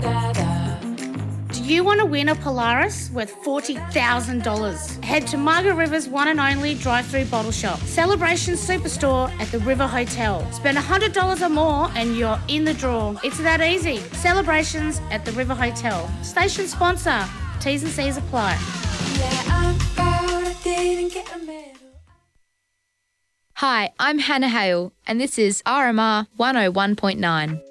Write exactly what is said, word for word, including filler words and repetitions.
Do you want to win a Polaris worth forty thousand dollars? Head to Margaret River's one and only drive-through bottle shop, Celebration Superstore at the River Hotel. Spend one hundred dollars or more and you're in the draw. It's that easy. Celebrations at the River Hotel. Station sponsor. T's and C's apply. Yeah, I'm proud I didn't get a medal. Hi, I'm Hannah Hale, and this is R M R one oh one point nine.